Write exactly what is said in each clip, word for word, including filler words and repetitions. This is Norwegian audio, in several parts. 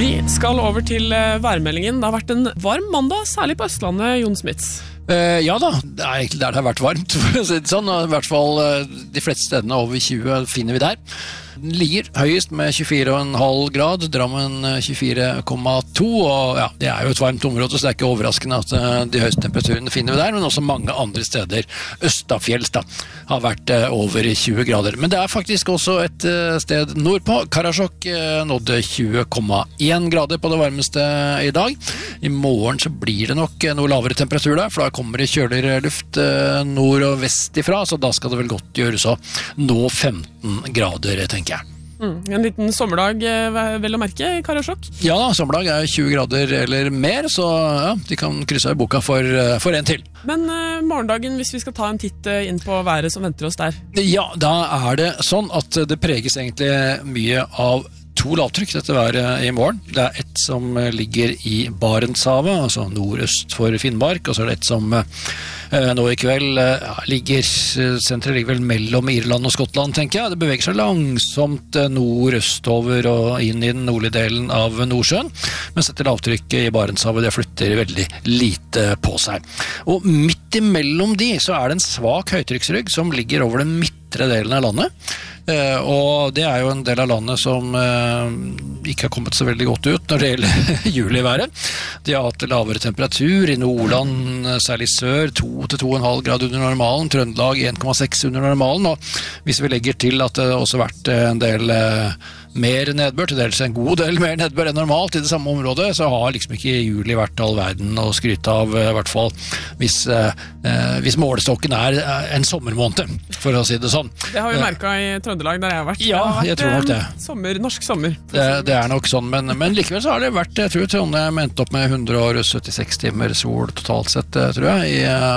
Vi skal over til værmeldingen. Det har vært en varm mandag, særlig på Østlandet, Jon Smits. Uh, ja da, det er egentlig der det har vært varmt, for å si det sånn. I hvert fall uh, de fleste stedene over tjue finner vi der. Den ligger høyest med tjuefire komma fem grad, Drammen tjuefire komma to, og ja, det er jo et varmt område, så det er ikke overraskende at uh, de høyeste temperaturene finner vi der, men også mange andre steder, Østafjells da, har vært uh, over tjue grader. Men det er faktisk også et uh, sted nordpå. Karasjok uh, nådde tjue komma en grader på det varmeste i dag. I morgen så blir det nok uh, noe lavere temperatur der, for da kommer det kjøligere luft uh, nord og vest ifra, så da skal det vel godt gjøres å nå femten grader, tenker jeg. Mm, en liten sommerdag, vel å merke, i Karasjok? Ja da, sommerdag er tjue grader eller mer, så ja, de kan krysse av boka for, for en til. Men uh, morgendagen, hvis vi skal ta en titt inn på været som venter oss der? Ja, da er det sånn at det preges egentlig mye av to lavtrykk dette været i morgen. Det er et som ligger i Barentshavet, altså nordøst for Finnmark, og så er det et som eh, nå i kveld ja, ligger, senteret ligger vel mellom Irland og Skottland, tenker jeg. Det beveger seg langsomt nordøstover og inn i den nordlige delen av Nordsjøen, mens dette lavtrykket i Barentshavet det flytter veldig lite på seg. Og midt imellom de så er det en svak høytrykksrygg som ligger over den midtre delen av landet. Uh, og det er jo en del av landet som uh, ikke har kommet så veldig godt ut når det gjelder juliværet. De har hatt lavere temperatur i Nordland, særlig sør, to til to komma fem grad under normalen, Trøndelag en komma seks under normalen, og hvis vi legger til at det også har vært en del uh, mer nedbør, til dels en god del mer nedbør enn normalt i det samme området, så har liksom ikke juli vært all verden å skryte av, i hvert fall hvis, uh, hvis målestokken er en sommermåned, for å si det sånn. Det har vi merket i Trøndelag der jeg har vært. Ja, det har vært, jeg tror nok det. Sommer, norsk sommer. Det, det er nok sånn, men, men likevel så har det vært, jeg tror Trondheim endte opp med hundre syttiseks timer sol totalt sett, tror jeg,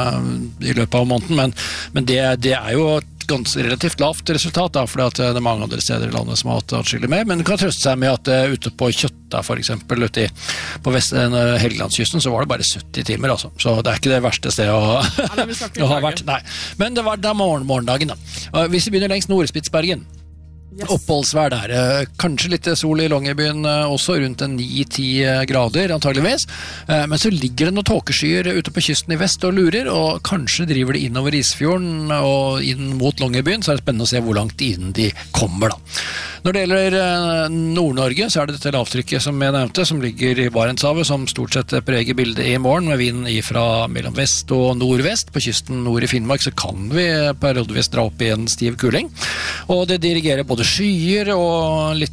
i, i løpet av måneden, men, men det, det er jo ganske relativt lavt resultat da, fordi at det er mange andre steder i landet som har hatt atskillig mer, men du kan trøste seg med at uh, ute på Kjøtta for eksempel, ute i, på vest, uh, Helgelandskysten, så var det bare sytti timer, altså. Så det er ikke det verste stedet å, å ha vært. Nei. Men det var da morgen, morgendagen da. Uh, hvis vi begynner lengst nord, Spitsbergen, yes. Oppholdsvær der, uh, kanskje litt sol i Longyearbyen uh, også, rundt ni til ti grader antageligvis, uh, men så ligger det noen tåkeskyer ute på kysten i vest og lurer, og kanskje driver de innover Isfjorden og inn mot Longyearbyen, så er det spennende å se hvor langt inn de kommer da. Når det gjelder uh, Nord-Norge, så er det dette lavtrykket som jeg nevnte, som ligger i Barentshavet, som stort sett preger bildet i morgen, med vind ifra mellom vest og nordvest. På kysten nord i Finnmark så kan vi periodvis dra opp i en stiv kuling, og det dirigerer både skyer og litt